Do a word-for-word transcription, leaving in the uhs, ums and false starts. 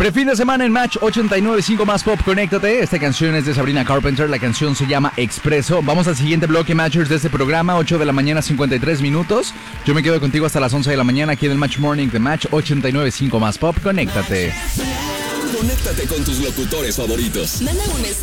Prefin de semana en Match ochenta y nueve punto cinco más Pop, conéctate. Esta canción es de Sabrina Carpenter, la canción se llama Expreso. Vamos al siguiente bloque Matchers de este programa, ocho de la mañana, cincuenta y tres minutos. Yo me quedo contigo hasta las once de la mañana aquí en el Match Morning de Match ochenta y nueve punto cinco más Pop, conéctate. Conéctate con tus locutores favoritos. Manda un mensaje